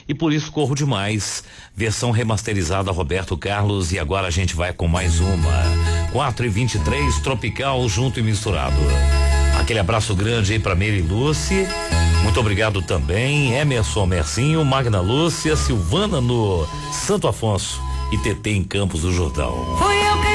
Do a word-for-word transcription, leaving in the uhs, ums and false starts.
e por isso corro demais. Versão remasterizada Roberto Carlos, e agora a gente vai com mais uma. quatro e vinte e três, Tropical, junto e misturado. Aquele abraço grande aí pra Mary Lúcia. Muito obrigado também. Emerson Mercinho, Magna Lúcia, Silvana no Santo Afonso e T T em Campos do Jordão. Foi